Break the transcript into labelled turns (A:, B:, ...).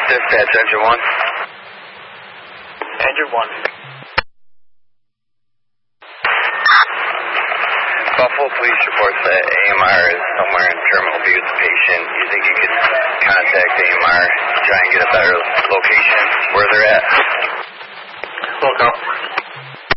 A: Dispatch, Engine 1.
B: Engine 1.
A: Buffalo Police reports that AMR is somewhere in Terminal B with the patient. Do you think you could contact AMR, try and get a better location where they're at?